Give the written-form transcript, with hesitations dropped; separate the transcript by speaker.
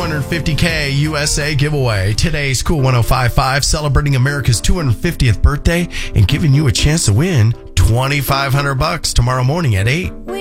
Speaker 1: 250K USA giveaway. Today's Cool 105.5 celebrating America's 250th birthday and giving you a chance to win $2,500 tomorrow morning at 8.